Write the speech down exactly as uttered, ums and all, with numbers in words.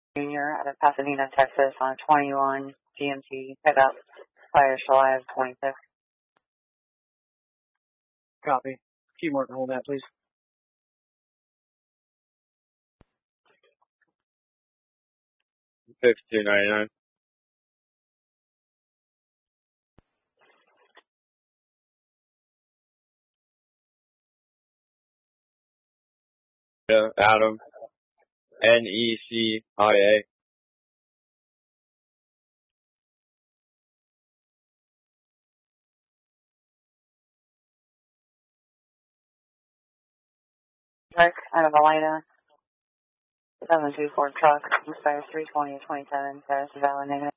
Junior out of Pasadena, Texas on twenty-one G M T pickup, fire July of twenty-six. Copy. Keep working, hold that, please. fifty-two ninety-nine. Yeah, Adam. N E C I A. Dark out of Elena, seven two four truck, inspires three twenty twenty-seven, Paris Valley negative.